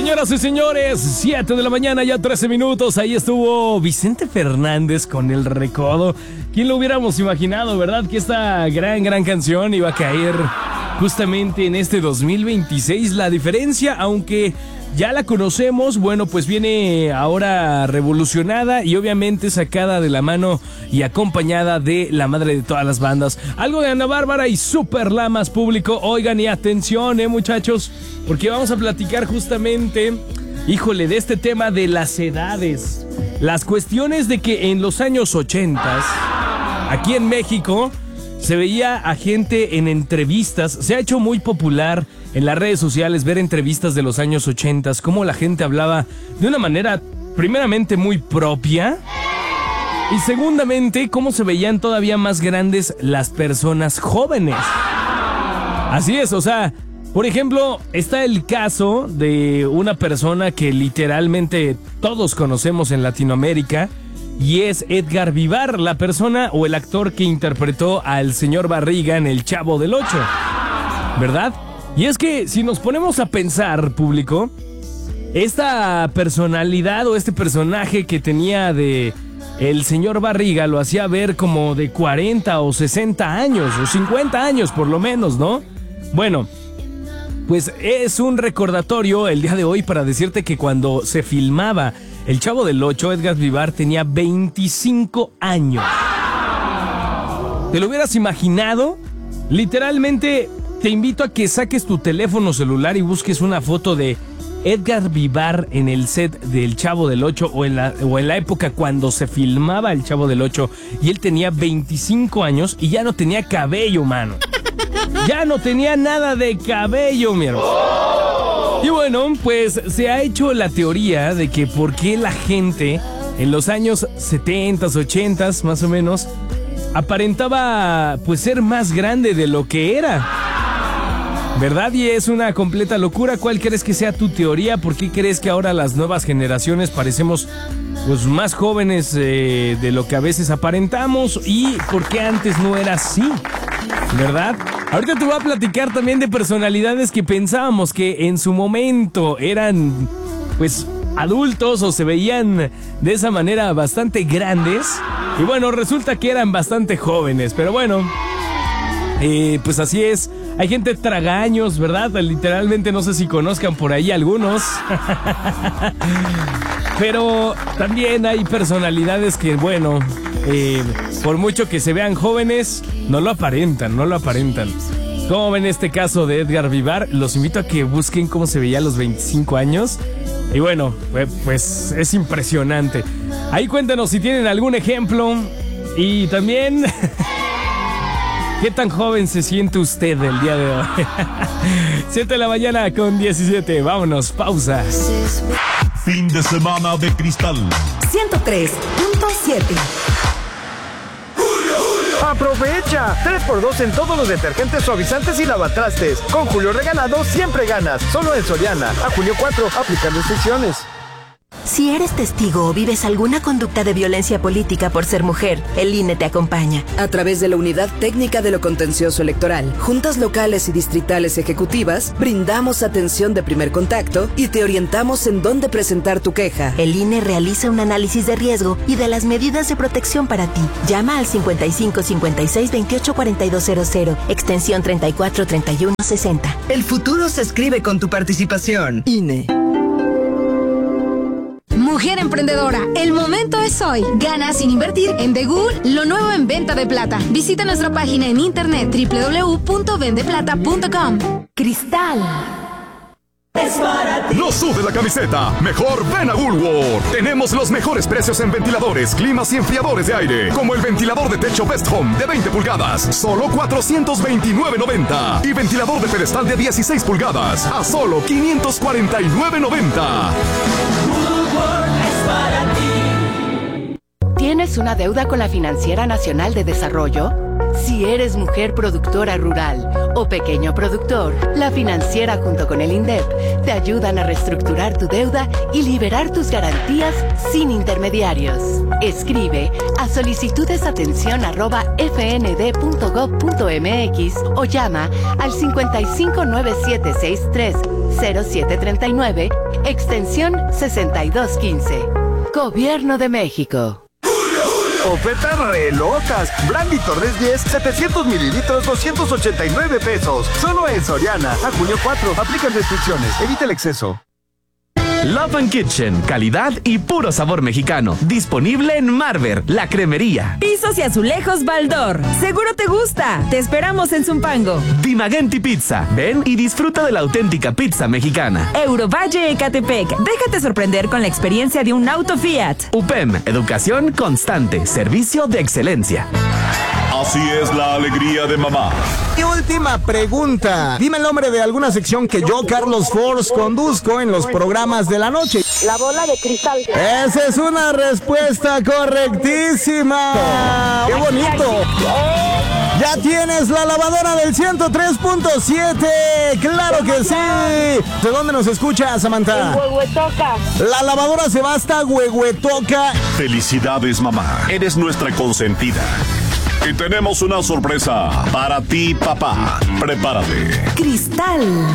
Señoras y señores, 7 de la mañana, ya 13 minutos. Ahí estuvo Vicente Fernández con El Recodo. ¿Quién lo hubiéramos imaginado, verdad? Que esta gran canción iba a caer justamente en este 2026. La diferencia, aunque ya la conocemos, bueno, pues viene ahora revolucionada y obviamente sacada de la mano y acompañada de la madre de todas las bandas. Algo de Ana Bárbara y Super Lamas, público. Oigan y atención, muchachos, porque vamos a platicar justamente, híjole, de este tema de las edades. Las cuestiones de que en los años 80, aquí en México, se veía a gente en entrevistas. Se ha hecho muy popular en las redes sociales ver entrevistas de los años 80, cómo la gente hablaba de una manera primeramente muy propia y segundamente cómo se veían todavía más grandes las personas jóvenes. Así es, o sea, por ejemplo, está el caso de una persona que literalmente todos conocemos en Latinoamérica, y es Edgar Vivar, la persona o el actor que interpretó al señor Barriga en El Chavo del Ocho, ¿verdad? Y es que si nos ponemos a pensar, público, esta personalidad o este personaje que tenía de el señor Barriga lo hacía ver como de 40 o 60 años o 50 años por lo menos, ¿no? Bueno, pues es un recordatorio el día de hoy para decirte que cuando se filmaba El Chavo del Ocho, Edgar Vivar tenía 25 años. ¿Te lo hubieras imaginado? Literalmente te invito a que saques tu teléfono celular y busques una foto de Edgar Vivar en el set del Chavo del Ocho o en la época cuando se filmaba El Chavo del Ocho, y él tenía 25 años y ya no tenía cabello, mano. Ya no tenía nada de cabello, mi hermano. Y bueno, pues se ha hecho la teoría de que por qué la gente en los años 70s, 80s más o menos aparentaba pues ser más grande de lo que era, ¿verdad? Y es una completa locura. ¿Cuál crees que sea tu teoría? ¿Por qué crees que ahora las nuevas generaciones parecemos pues más jóvenes de lo que a veces aparentamos? ¿Y por qué antes no era así? ¿Verdad? Ahorita te voy a platicar también de personalidades que pensábamos que en su momento eran pues adultos o se veían de esa manera bastante grandes, y bueno, resulta que eran bastante jóvenes. Pero bueno, pues así es. Hay gente tragaños, ¿verdad? Literalmente no sé si conozcan por ahí algunos. Pero también hay personalidades que, bueno, por mucho que se vean jóvenes, no lo aparentan. ¿Cómo ven este caso de Edgar Vivar? Los invito a que busquen cómo se veía a los 25 años. Y bueno, pues es impresionante. Ahí cuéntanos si tienen algún ejemplo. Y también, ¿qué tan joven se siente usted el día de hoy? 7 de la mañana con 17. Vámonos, pausa. Fin de semana de Cristal 103.7. ¡Aprovecha! 3x2 en todos los detergentes, suavizantes y lavatrastes. Con Julio Regalado siempre ganas. Solo en Soriana. A julio 4. Aplican restricciones. Si eres testigo o vives alguna conducta de violencia política por ser mujer, el INE te acompaña. A través de la Unidad Técnica de lo Contencioso Electoral, juntas locales y distritales ejecutivas, brindamos atención de primer contacto y te orientamos en dónde presentar tu queja. El INE realiza un análisis de riesgo y de las medidas de protección para ti. Llama al 55 56 28 4200, extensión 34 31 60. El futuro se escribe con tu participación. INE. Mujer emprendedora, el momento es hoy. Gana sin invertir en The Good, lo nuevo en venta de plata. Visita nuestra página en internet www.vendeplata.com. Cristal. No sude la camiseta, mejor ven a Woolworth. Tenemos los mejores precios en ventiladores, climas y enfriadores de aire, como el ventilador de techo Best Home de 20 pulgadas, solo $429.90, y ventilador de pedestal de 16 pulgadas a solo $549.90. ¿Tienes una deuda con la Financiera Nacional de Desarrollo? Si eres mujer productora rural o pequeño productor, la Financiera junto con el INDEP te ayudan a reestructurar tu deuda y liberar tus garantías sin intermediarios. Escribe a solicitudesatención@fnd.gov.mx o llama al 559763 0739, extensión 6215. Gobierno de México. Ofertas re locas. Brandy Torres 10, 700 mililitros, 289 pesos. Solo en Soriana. A junio 4. Aplican restricciones. Evita el exceso. Love and Kitchen, calidad y puro sabor mexicano. Disponible en Marver, la cremería. Pisos y azulejos Baldor. Seguro te gusta. Te esperamos en Zumpango. Dimagenti Pizza. Ven y disfruta de la auténtica pizza mexicana. Eurovalle Ecatepec. Déjate sorprender con la experiencia de un auto Fiat. UPEM, educación constante, servicio de excelencia. Así es la alegría de mamá. Y última pregunta. Dime el nombre de alguna sección que yo, Carlos Force, conduzco en los programas de la noche. La bola de cristal. Esa es una respuesta correctísima. ¡Qué bonito! Ya tienes la lavadora del 103.7. ¡Claro que sí! ¿De dónde nos escuchas, Samantha? En Huehuetoca. La lavadora se va hasta Huehuetoca. Felicidades, mamá. Eres nuestra consentida. Y tenemos una sorpresa para ti, papá. Prepárate. Cristal.